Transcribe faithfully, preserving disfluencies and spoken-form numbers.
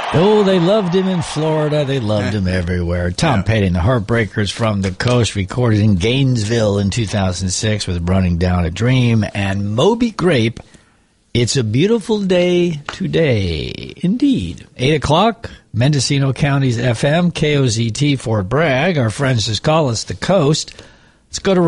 Oh, they loved him in Florida. They loved him everywhere. Tom Yeah. Petty and the Heartbreakers from the Coast, recorded in Gainesville in two thousand six with Running Down a Dream. And Moby Grape, It's a Beautiful Day Today. Indeed. eight o'clock, Mendocino County's F M, K O Z T, Fort Bragg. Our friends just call us the Coast. Let's go to